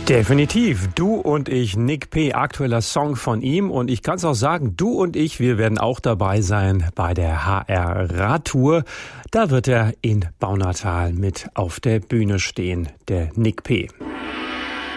Definitiv. Du und ich, Nick P., aktueller Song von ihm. Und ich kann es auch sagen, du und ich, wir werden auch dabei sein bei der HR Radtour. Da wird er in Baunatal mit auf der Bühne stehen, der Nick P.